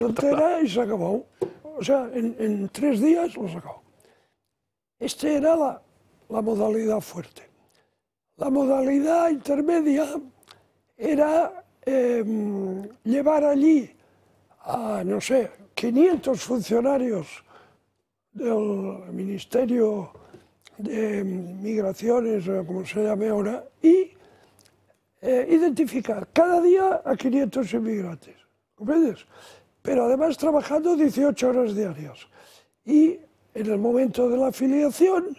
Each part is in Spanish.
frontera y se acabó. O sea, en 3 días lo sacó. Esta era la modalidad fuerte. La modalidad intermedia era llevar allí a, no sé, 500 funcionarios del Ministerio de Migraciones, o como se llame ahora, y identificar cada día a 500 inmigrantes. ¿Comprendes? Pero además trabajando 18 horas diarias. Y en el momento de la afiliación,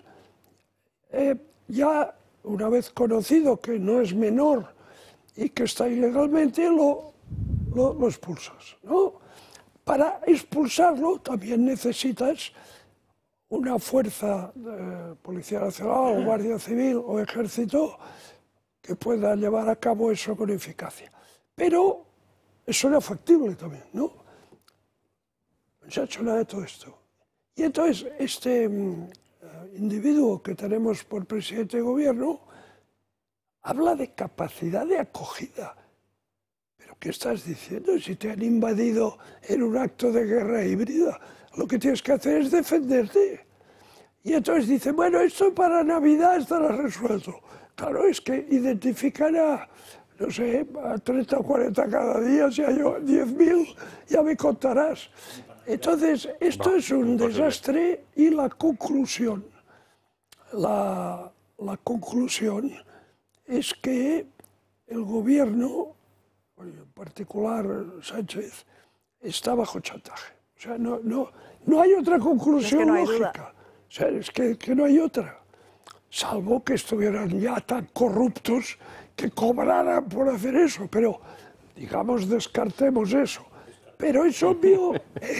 ya una vez conocido que no es menor y que está ilegalmente, lo expulsas, ¿no? Para expulsarlo también necesitas una fuerza de Policía Nacional o Guardia Civil o Ejército que pueda llevar a cabo eso con eficacia. Pero eso era factible también, ¿no? No se ha hecho nada de todo esto. Y entonces este individuo que tenemos por presidente de gobierno habla de capacidad de acogida. ¿Pero qué estás diciendo? Si te han invadido en un acto de guerra híbrida, lo que tienes que hacer es defenderte. Y entonces dice, bueno, esto para Navidad estará resuelto. Claro, es que identifican a, no sé, a 30 o 40 cada día, si hay 10.000, ya me contarás. Entonces, esto es un desastre y la conclusión, la conclusión es que el gobierno, en particular Sánchez, está bajo chantaje. O sea, no hay otra conclusión lógica. O sea, es que no hay otra. Salvo que estuvieran ya tan corruptos que cobraran por hacer eso. Pero, digamos, descartemos eso. Pero es obvio...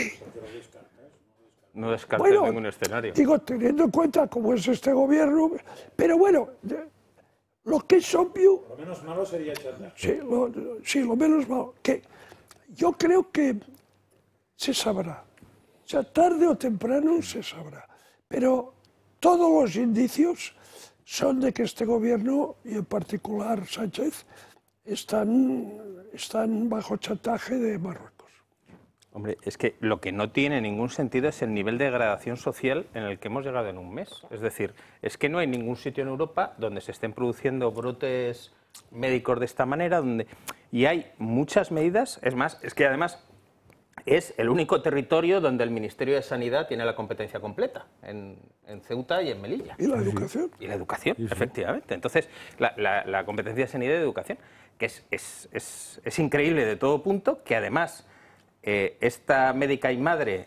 No descartes ningún escenario. Digo, teniendo en cuenta cómo es este gobierno... Pero bueno, lo que es obvio... Lo menos malo sería chantaje. Sí, lo menos malo. Que yo creo que se sabrá. O sea, tarde o temprano se sabrá. Pero todos los indicios son de que este gobierno, y en particular Sánchez, están bajo chantaje de Marruecos. Hombre, es que lo que no tiene ningún sentido es el nivel de degradación social en el que hemos llegado en un mes. Es decir, es que no hay ningún sitio en Europa donde se estén produciendo brotes médicos de esta manera, y hay muchas medidas. Es más, es que además es el único territorio donde el Ministerio de Sanidad tiene la competencia completa, en Ceuta y en Melilla. ¿Y la educación? Y la educación, efectivamente. Entonces, la competencia de sanidad y de educación, que es increíble de todo punto, que además esta médica y madre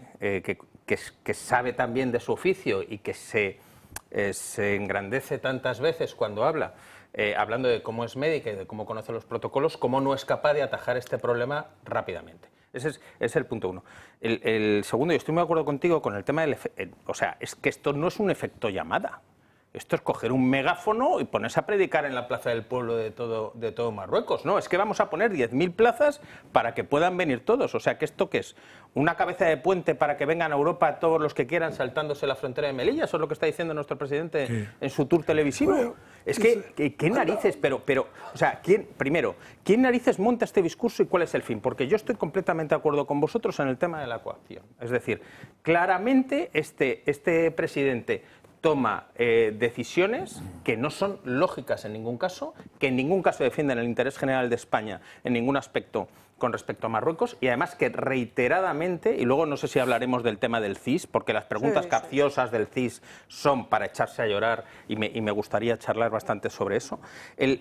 que sabe también de su oficio y que se engrandece tantas veces cuando habla, hablando de cómo es médica y de cómo conoce los protocolos, cómo no es capaz de atajar este problema rápidamente. Ese es el punto uno. El segundo, yo estoy muy de acuerdo contigo con el tema del... o sea, es que esto no es un efecto llamada. Esto es coger un megáfono y ponerse a predicar en la plaza del pueblo de todo Marruecos. No, es que vamos a poner 10.000 plazas para que puedan venir todos. O sea, ¿que esto qué es? ¿Una cabeza de puente para que vengan a Europa todos los que quieran saltándose la frontera de Melilla? Eso es lo que está diciendo nuestro presidente en su tour televisivo. Bueno, es que, ¿qué narices? Pero, o sea, ¿quién narices monta este discurso y cuál es el fin? Porque yo estoy completamente de acuerdo con vosotros en el tema de la coacción. Es decir, claramente este presidente toma decisiones que no son lógicas en ningún caso, que en ningún caso defienden el interés general de España en ningún aspecto con respecto a Marruecos, y además que reiteradamente, y luego no sé si hablaremos del tema del CIS, porque las preguntas capciosas del CIS son para echarse a llorar, y me gustaría charlar bastante sobre eso. El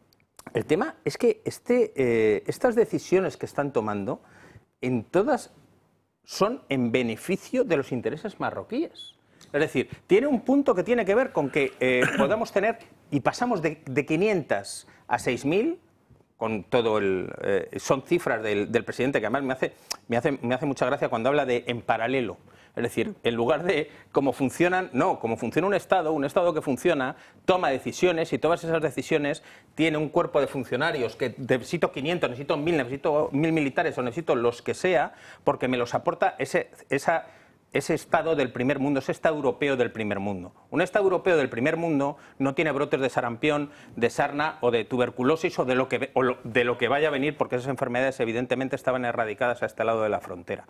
tema es que estas decisiones que están tomando, en todas son en beneficio de los intereses marroquíes. Es decir, tiene un punto que tiene que ver con que podamos tener, y pasamos de 500 a 6.000, con todo son cifras del presidente que además me hace mucha gracia cuando habla de en paralelo. Es decir, en lugar de cómo funcionan, no, como funciona un Estado que funciona, toma decisiones, y todas esas decisiones tiene un cuerpo de funcionarios que necesito 500, necesito 1.000, necesito 1.000 militares o necesito los que sea, porque me los aporta ese Estado del primer mundo, ese Estado europeo del primer mundo. Un Estado europeo del primer mundo no tiene brotes de sarampión, de sarna o de tuberculosis o de lo que vaya a venir, porque esas enfermedades evidentemente estaban erradicadas a este lado de la frontera.